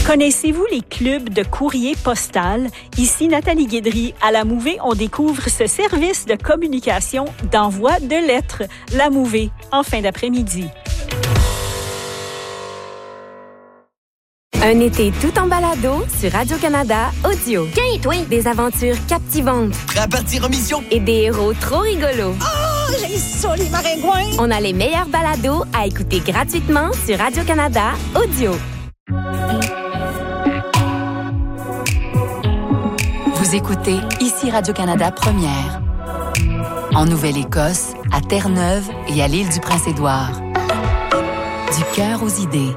Connaissez-vous les clubs de courrier postal? Ici Nathalie Guédry. À La Mouvée, on découvre ce service de communication d'envoi de lettres. La Mouvée, en fin d'après-midi. Un été tout en balado sur Radio-Canada Audio. Des aventures captivantes. Prêt à partir en mission? Et des héros trop rigolos. Oh, j'ai ça, les maringouins! On a les meilleurs balados à écouter gratuitement sur Radio-Canada Audio. Vous écoutez ici Radio-Canada Première. En Nouvelle-Écosse, à Terre-Neuve et à l'île du Prince-Édouard. Du cœur aux idées.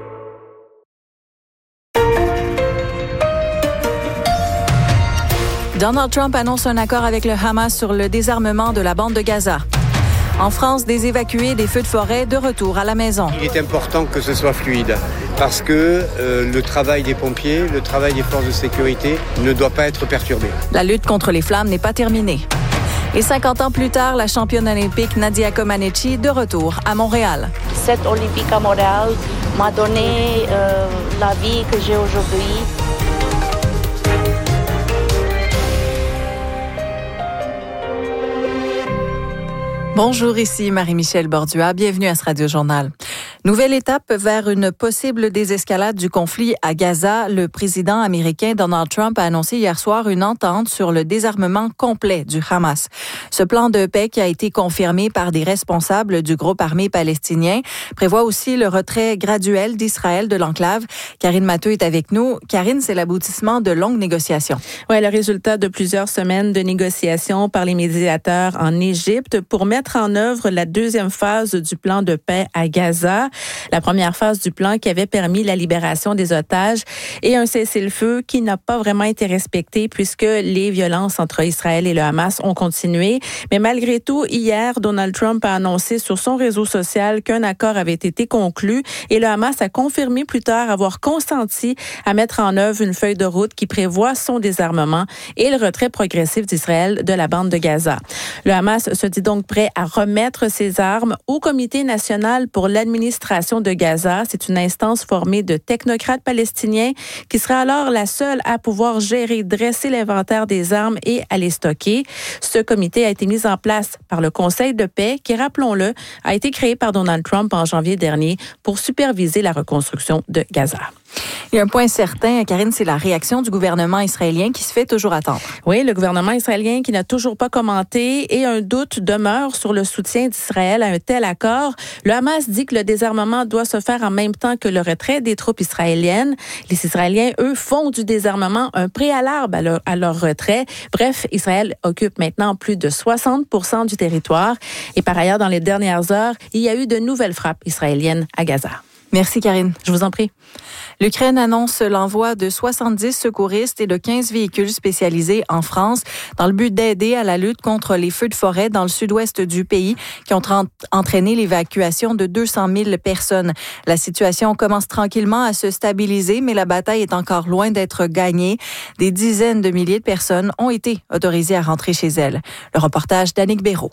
Donald Trump annonce un accord avec le Hamas sur le désarmement de la bande de Gaza. En France, des évacués des feux de forêt de retour à la maison. Il est important que ce soit fluide parce que le travail des pompiers, le travail des forces de sécurité ne doit pas être perturbé. La lutte contre les flammes n'est pas terminée. Et 50 ans plus tard, la championne olympique Nadia Comaneci de retour à Montréal. Cette olympique à Montréal m'a donné la vie que j'ai aujourd'hui. Bonjour, ici Marie-Michel Bordua. Bienvenue à ce Radio-Journal. Nouvelle étape vers une possible désescalade du conflit à Gaza. Le président américain Donald Trump a annoncé hier soir une entente sur le désarmement complet du Hamas. Ce plan de paix qui a été confirmé par des responsables du groupe armé palestinien prévoit aussi le retrait graduel d'Israël de l'enclave. Karine Matteux est avec nous. Karine, c'est l'aboutissement de longues négociations. Oui, le résultat de plusieurs semaines de négociations par les médiateurs en Égypte pour mettre en œuvre la deuxième phase du plan de paix à Gaza. La première phase du plan qui avait permis la libération des otages et un cessez-le-feu qui n'a pas vraiment été respecté puisque les violences entre Israël et le Hamas ont continué. Mais malgré tout, hier, Donald Trump a annoncé sur son réseau social qu'un accord avait été conclu et le Hamas a confirmé plus tard avoir consenti à mettre en œuvre une feuille de route qui prévoit son désarmement et le retrait progressif d'Israël de la bande de Gaza. Le Hamas se dit donc prêt à remettre ses armes au Comité national pour l'administration de Gaza. C'est une instance formée de technocrates palestiniens qui sera alors la seule à pouvoir gérer, dresser l'inventaire des armes et à les stocker. Ce comité a été mis en place par le Conseil de paix qui, rappelons-le, a été créé par Donald Trump en janvier dernier pour superviser la reconstruction de Gaza. Il y a un point certain, Karine, c'est la réaction du gouvernement israélien qui se fait toujours attendre. Oui, le gouvernement israélien qui n'a toujours pas commenté et un doute demeure sur le soutien d'Israël à un tel accord. Le Hamas dit que le désarmement doit se faire en même temps que le retrait des troupes israéliennes. Les Israéliens, eux, font du désarmement un préalable à leur retrait. Bref, Israël occupe maintenant plus de 60% du territoire. Et par ailleurs, dans les dernières heures, il y a eu de nouvelles frappes israéliennes à Gaza. Merci, Karine. Je vous en prie. L'Ukraine annonce l'envoi de 70 secouristes et de 15 véhicules spécialisés en France dans le but d'aider à la lutte contre les feux de forêt dans le sud-ouest du pays qui ont entraîné l'évacuation de 200 000 personnes. La situation commence tranquillement à se stabiliser, mais la bataille est encore loin d'être gagnée. Des dizaines de milliers de personnes ont été autorisées à rentrer chez elles. Le reportage d'Annick Béraud.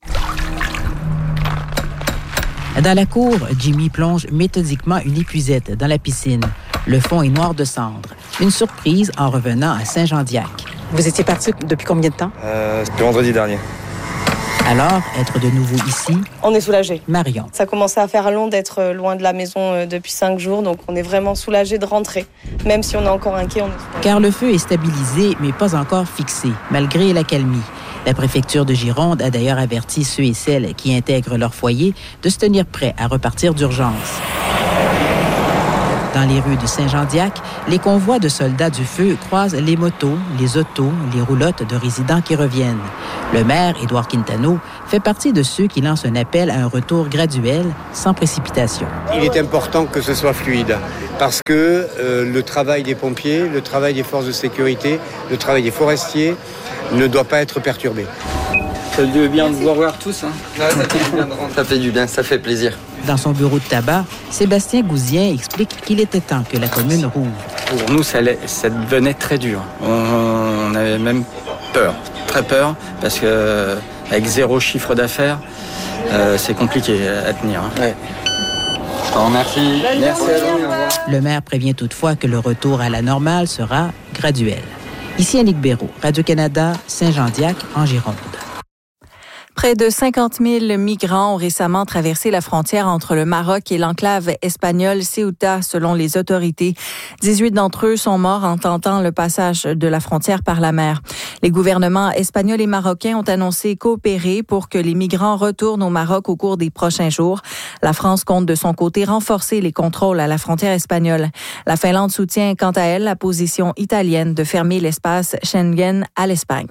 Dans la cour, Jimmy plonge méthodiquement une épuisette dans la piscine. Le fond est noir de cendre. Une surprise en revenant à Saint-Jean-d'Iac. Vous étiez parti depuis combien de temps? Depuis vendredi dernier. Alors, être de nouveau ici... On est soulagés. Marion. Ça commençait à faire long d'être loin de la maison depuis 5 jours, donc on est vraiment soulagés de rentrer. Même si on est encore inquiet, on est soulagés. Car le feu est stabilisé, mais pas encore fixé, malgré l'accalmie. La préfecture de Gironde a d'ailleurs averti ceux et celles qui intègrent leur foyer de se tenir prêts à repartir d'urgence. Dans les rues de Saint-Jean-d'Iac, les convois de soldats du feu croisent les motos, les autos, les roulottes de résidents qui reviennent. Le maire, Édouard Quintano, fait partie de ceux qui lancent un appel à un retour graduel, sans précipitation. Il est important que ce soit fluide parce que le travail des pompiers, le travail des forces de sécurité, le travail des forestiers ne doit pas être perturbé. Ça fait du bien de vous revoir tous. Hein. Ouais, ça fait du bien de rentrer. Ça fait du bien, ça fait plaisir. Dans son bureau de tabac, Sébastien Gouzien explique qu'il était temps que la commune rouvre. Pour nous, ça devenait très dur. On avait même peur, très peur, parce qu'avec 0 chiffre d'affaires, c'est compliqué à tenir. Hein. Ouais. Bon, merci. Merci à vous. Le maire prévient toutefois que le retour à la normale sera graduel. Ici Annick Béraud, Radio-Canada, Saint-Jean-Diac, en Gironde. Près de 50 000 migrants ont récemment traversé la frontière entre le Maroc et l'enclave espagnole Ceuta, selon les autorités. 18 d'entre eux sont morts en tentant le passage de la frontière par la mer. Les gouvernements espagnols et marocains ont annoncé coopérer pour que les migrants retournent au Maroc au cours des prochains jours. La France compte de son côté renforcer les contrôles à la frontière espagnole. La Finlande soutient quant à elle la position italienne de fermer l'espace Schengen à l'Espagne.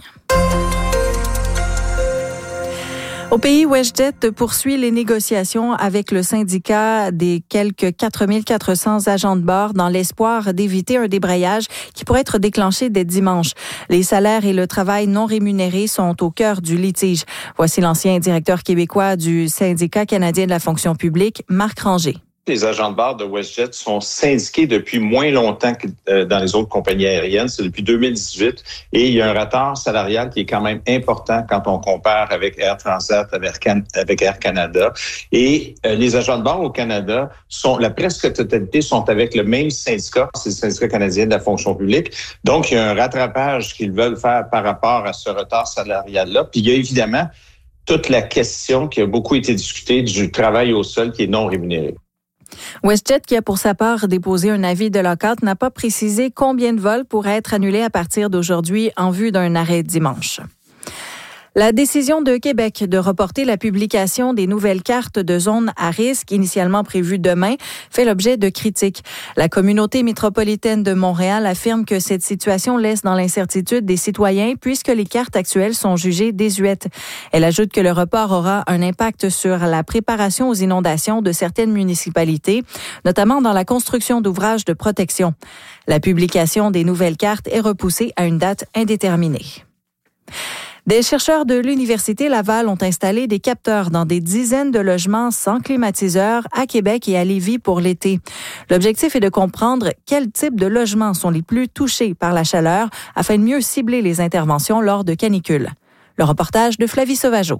Au pays, WestJet poursuit les négociations avec le syndicat des quelques 4 400 agents de bord dans l'espoir d'éviter un débrayage qui pourrait être déclenché dès dimanche. Les salaires et le travail non rémunéré sont au cœur du litige. Voici l'ancien directeur québécois du syndicat canadien de la fonction publique, Marc Ranger. Les agents de bord de WestJet sont syndiqués depuis moins longtemps que dans les autres compagnies aériennes. C'est depuis 2018. Et il y a un retard salarial qui est quand même important quand on compare avec Air Transat, avec Air Canada. Et les agents de bord au Canada, la presque totalité sont avec le même syndicat, c'est le syndicat canadien de la fonction publique. Donc, il y a un rattrapage qu'ils veulent faire par rapport à ce retard salarial-là. Puis il y a évidemment toute la question qui a beaucoup été discutée du travail au sol qui est non rémunéré. WestJet, qui a pour sa part déposé un avis de lockout, n'a pas précisé combien de vols pourraient être annulés à partir d'aujourd'hui en vue d'un arrêt dimanche. La décision de Québec de reporter la publication des nouvelles cartes de zones à risque, initialement prévues demain, fait l'objet de critiques. La communauté métropolitaine de Montréal affirme que cette situation laisse dans l'incertitude des citoyens puisque les cartes actuelles sont jugées désuètes. Elle ajoute que le report aura un impact sur la préparation aux inondations de certaines municipalités, notamment dans la construction d'ouvrages de protection. La publication des nouvelles cartes est repoussée à une date indéterminée. Des chercheurs de l'Université Laval ont installé des capteurs dans des dizaines de logements sans climatiseur à Québec et à Lévis pour l'été. L'objectif est de comprendre quels types de logements sont les plus touchés par la chaleur afin de mieux cibler les interventions lors de canicules. Le reportage de Flavie Sauvageau.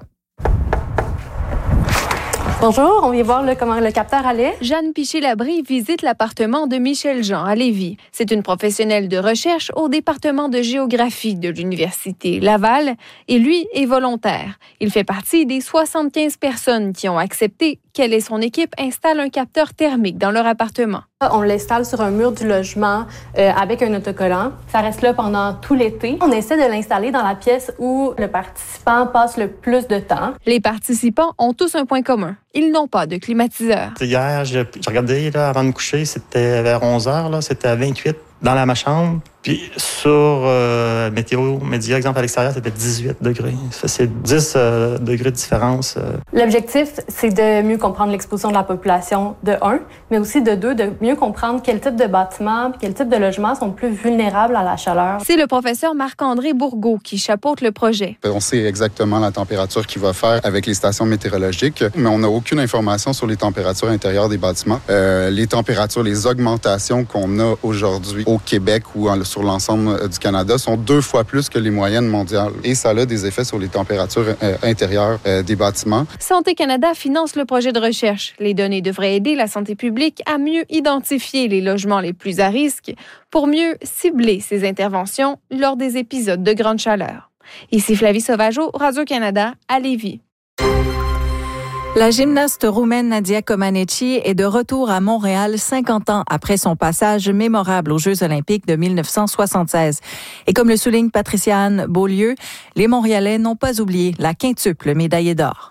Bonjour, on vient voir comment le capteur allait. Jeanne Piché-Labrie visite l'appartement de Michel Jean à Lévis. C'est une professionnelle de recherche au département de géographie de l'Université Laval et lui est volontaire. Il fait partie des 75 personnes qui ont accepté qu'elle et son équipe installent un capteur thermique dans leur appartement. On l'installe sur un mur du logement avec un autocollant. Ça reste là pendant tout l'été. On essaie de l'installer dans la pièce où le participant passe le plus de temps. Les participants ont tous un point commun. Ils n'ont pas de climatiseur. Hier, j'ai regardé avant de me coucher, c'était vers 11h, c'était à 28 dans ma chambre. Puis sur Météo Média, exemple, à l'extérieur, c'était 18 degrés. Ça, c'est 10 degrés de différence. L'objectif, c'est de mieux comprendre l'exposition de la population, de 1, mais aussi de 2, de mieux comprendre quel type de bâtiments, quel type de logements sont plus vulnérables à la chaleur. C'est le professeur Marc-André Bourgault qui chapeaute le projet. On sait exactement la température qu'il va faire avec les stations météorologiques, mais on n'a aucune information sur les températures intérieures des bâtiments. Les températures, les augmentations qu'on a aujourd'hui au Québec ou sur l'ensemble du Canada sont 2 fois plus que les moyennes mondiales. Et ça a des effets sur les températures intérieures des bâtiments. Santé Canada finance le projet de recherche. Les données devraient aider la santé publique à mieux identifier les logements les plus à risque pour mieux cibler ces interventions lors des épisodes de grande chaleur. Ici Flavie Sauvageau, Radio-Canada, à Lévis. La gymnaste roumaine Nadia Comaneci est de retour à Montréal 50 ans après son passage mémorable aux Jeux olympiques de 1976. Et comme le souligne Patricia-Anne Beaulieu, les Montréalais n'ont pas oublié la quintuple médaillée d'or.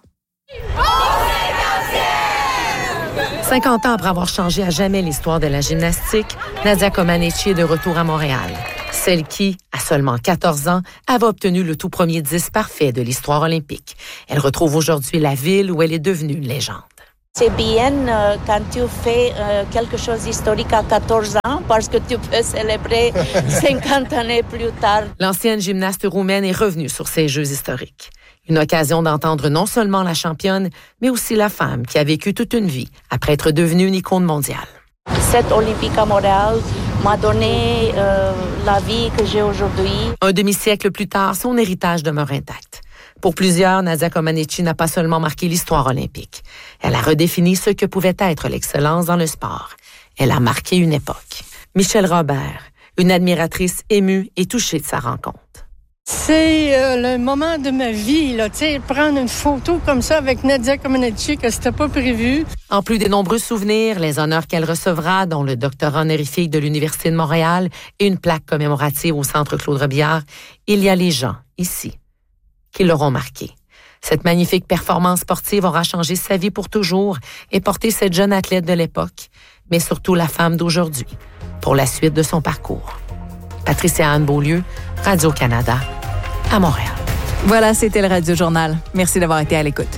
50 ans après avoir changé à jamais l'histoire de la gymnastique, Nadia Comaneci est de retour à Montréal. Celle qui, à seulement 14 ans, avait obtenu le tout premier 10 parfait de l'histoire olympique. Elle retrouve aujourd'hui la ville où elle est devenue une légende. C'est bien quand tu fais quelque chose d'historique à 14 ans parce que tu peux célébrer 50 années plus tard. L'ancienne gymnaste roumaine est revenue sur ces Jeux historiques. Une occasion d'entendre non seulement la championne, mais aussi la femme qui a vécu toute une vie après être devenue une icône mondiale. Cette Olympique à Montréal m'a donné la vie que j'ai aujourd'hui. Un demi-siècle plus tard, son héritage demeure intact. Pour plusieurs, Nadia Comaneci n'a pas seulement marqué l'histoire olympique. Elle a redéfini ce que pouvait être l'excellence dans le sport. Elle a marqué une époque. Michèle Robert, une admiratrice émue et touchée de sa rencontre. C'est le moment de ma vie, là, tu sais, prendre une photo comme ça avec Nadia Comaneci, que c'était pas prévu. En plus des nombreux souvenirs, les honneurs qu'elle recevra, dont le doctorat honorifique de l'Université de Montréal et une plaque commémorative au Centre Claude Robillard, il y a les gens, ici, qui l'auront marqué. Cette magnifique performance sportive aura changé sa vie pour toujours et porté cette jeune athlète de l'époque, mais surtout la femme d'aujourd'hui, pour la suite de son parcours. Patricia Anne Beaulieu, Radio-Canada, à Montréal. Voilà, c'était le Radio Journal. Merci d'avoir été à l'écoute.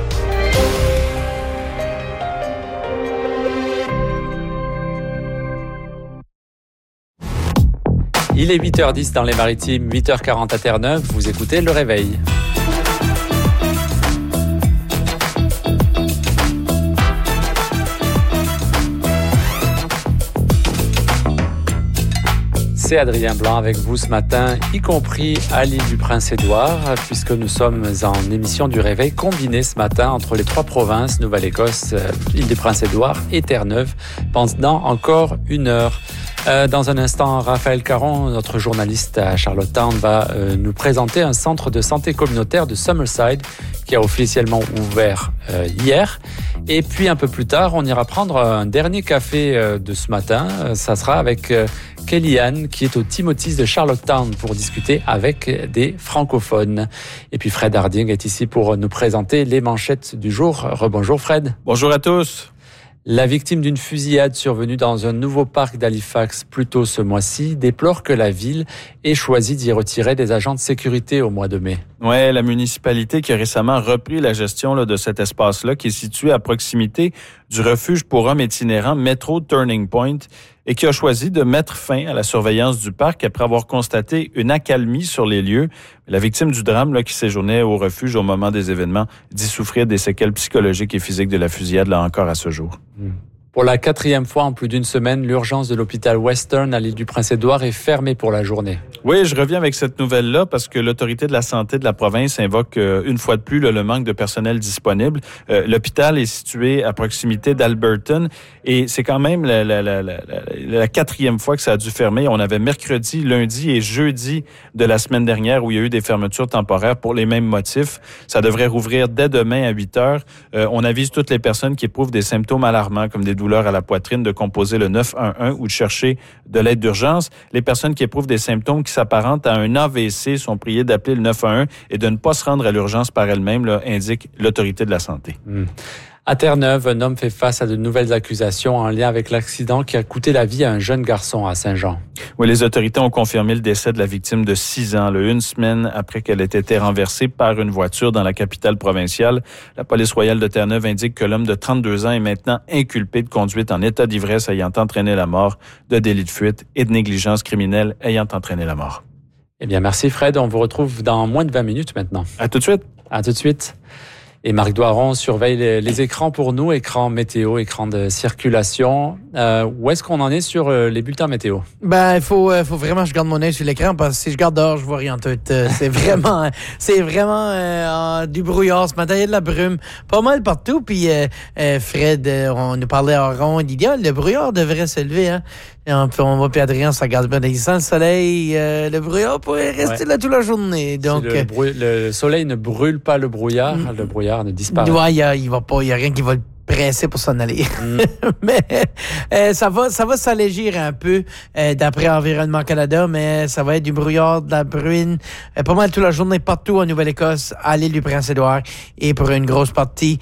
Il est 8h10 dans les Maritimes, 8h40 à Terre-Neuve. Vous écoutez Le Réveil. C'est Adrien Blanc avec vous ce matin, y compris à l'île du Prince-Édouard, puisque nous sommes en émission du Réveil combiné ce matin entre les trois provinces, Nouvelle-Écosse, île du Prince-Édouard et Terre-Neuve, pendant encore 1 heure. Dans un instant, Raphaël Caron, notre journaliste à Charlottetown, va nous présenter un centre de santé communautaire de Summerside qui a officiellement ouvert hier. Et puis un peu plus tard, on ira prendre un dernier café de ce matin. Ça sera avec Kellyanne qui est au Timothy's de Charlottetown pour discuter avec des francophones. Et puis Fred Harding est ici pour nous présenter les manchettes du jour. Rebonjour Fred. Bonjour à tous. La victime d'une fusillade survenue dans un nouveau parc d'Halifax plus tôt ce mois-ci déplore que la ville ait choisi d'y retirer des agents de sécurité au mois de mai. Ouais, la municipalité qui a récemment repris la gestion de cet espace-là qui est situé à proximité du refuge pour hommes itinérants Metro Turning Point et qui a choisi de mettre fin à la surveillance du parc après avoir constaté une accalmie sur les lieux. La victime du drame qui séjournait au refuge au moment des événements dit souffrir des séquelles psychologiques et physiques de la fusillade là encore à ce jour. Pour la 4e fois en plus d'une semaine, l'urgence de l'hôpital Western à l'île du Prince-Édouard est fermée pour la journée. Oui, je reviens avec cette nouvelle-là parce que l'autorité de la santé de la province invoque une fois de plus le manque de personnel disponible. L'hôpital est situé à proximité d'Alberton et c'est quand même la 4e fois que ça a dû fermer. On avait mercredi, lundi et jeudi de la semaine dernière où il y a eu des fermetures temporaires pour les mêmes motifs. Ça devrait rouvrir dès demain à 8 heures. On avise toutes les personnes qui éprouvent des symptômes alarmants comme des douleurs à la poitrine de composer le 911 ou de chercher de l'aide d'urgence. Les personnes qui éprouvent des symptômes qui s'apparentent à un AVC sont priées d'appeler le 911 et de ne pas se rendre à l'urgence par elles-mêmes, indique l'autorité de la santé. À Terre-Neuve, un homme fait face à de nouvelles accusations en lien avec l'accident qui a coûté la vie à un jeune garçon à Saint-Jean. Oui, les autorités ont confirmé le décès de la victime de 6 ans, une semaine après qu'elle ait été renversée par une voiture dans la capitale provinciale. La police royale de Terre-Neuve indique que l'homme de 32 ans est maintenant inculpé de conduite en état d'ivresse ayant entraîné la mort, de délit de fuite et de négligence criminelle ayant entraîné la mort. Eh bien, merci Fred. On vous retrouve dans moins de 20 minutes maintenant. À tout de suite. À tout de suite. Et Marc Doiron surveille les écrans pour nous, écrans météo, écrans de circulation. Où est-ce qu'on en est sur les bulletins météo? Ben, il faut vraiment que je garde mon œil sur l'écran parce que si je garde dehors, je vois rien tout. C'est vraiment du brouillard ce matin, il y a de la brume, pas mal partout. Puis Fred, on nous parlait en rond, il dit le brouillard devrait se lever, hein. Et on va puis Adrien, ça regarde bien. Il sent le soleil, le brouillard pourrait rester là toute la journée. Donc le soleil ne brûle pas le brouillard, le brouillard ne disparaît. Ouais, il y a rien qui va le pressé pour s'en aller. Mais ça va s'allégir un peu d'après Environnement Canada, mais ça va être du brouillard, de la bruine, pas mal toute la journée partout en Nouvelle-Écosse, à l'île du Prince-Édouard et pour une grosse partie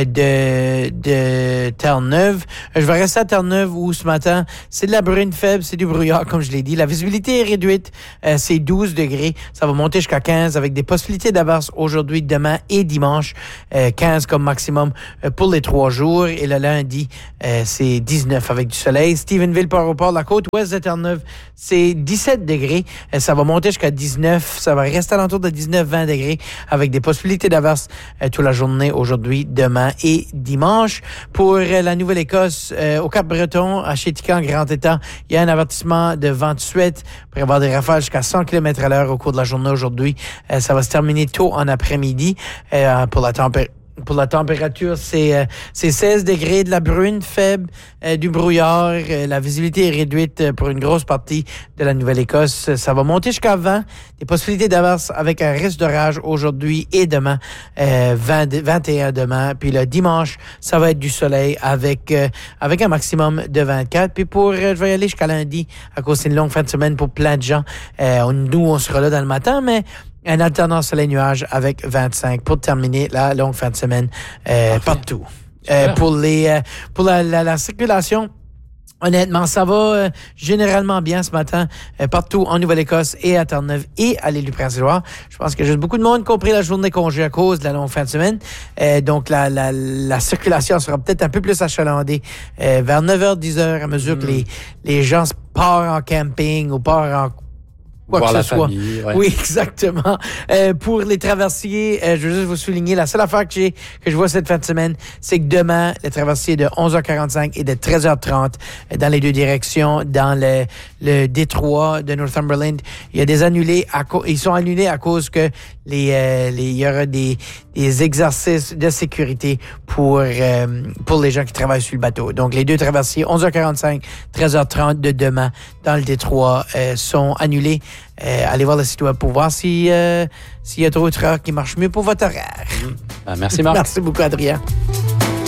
de Terre-Neuve. Je vais rester à Terre-Neuve où ce matin, c'est de la bruine faible, c'est du brouillard, comme je l'ai dit. La visibilité est réduite, c'est 12 degrés. Ça va monter jusqu'à 15 avec des possibilités d'averses aujourd'hui, demain et dimanche. 15 comme maximum pour les 3 jours. jour. Et le lundi, c'est 19 avec du soleil. Stephenville, Port-au-Port, la côte ouest de Terre-Neuve, c'est 17 degrés. Ça va monter jusqu'à 19. Ça va rester alentour de 19-20 degrés avec des possibilités d'averse toute la journée aujourd'hui, demain et dimanche. Pour la Nouvelle-Écosse, au Cap-Breton, à Chéticamp, Grand-Étang, il y a un avertissement de vent de suite. Il va y avoir des rafales jusqu'à 100 km/h au cours de la journée aujourd'hui. Ça va se terminer tôt en après-midi. Pour la température, c'est 16 degrés, de la brune faible, du brouillard. La visibilité est réduite pour une grosse partie de la Nouvelle-Écosse. Ça va monter jusqu'à 20. Des possibilités d'averse avec un risque d'orage aujourd'hui et demain, 21 demain. Puis le dimanche, ça va être du soleil avec un maximum de 24. Puis je vais y aller jusqu'à lundi à cause d'une longue fin de semaine pour plein de gens. Nous, on sera là dans le matin, mais un alternance soleil-nuage avec 25 pour terminer la longue fin de semaine partout. Pour la circulation, honnêtement, ça va généralement bien ce matin partout en Nouvelle-Écosse et à Terre-Neuve et à l'île du Prince-Édouard. Je pense que j'ai beaucoup de monde qui ont pris la journée congé à cause de la longue fin de semaine. Donc, la circulation sera peut-être un peu plus achalandée vers 9h, 10h à mesure que les gens partent en camping ou partent en quoi voir que la ce soit. famille, ouais. Oui, exactement. Pour les traversiers, je veux juste vous souligner, la seule affaire que je vois cette fin de semaine, c'est que demain, les traversiers de 11h45 et de 13h30 dans les deux directions, dans le détroit de Northumberland, il y a des annulés. Ils sont annulés à cause que il y aura des exercices de sécurité pour les gens qui travaillent sur le bateau. Donc, les deux traversiers, 11h45, 13h30 de demain dans le détroit, sont annulés. Allez voir le site web pour voir s'il y a d'autres heures qui marchent mieux pour votre horaire. Merci, Marc. Merci beaucoup, Adrien.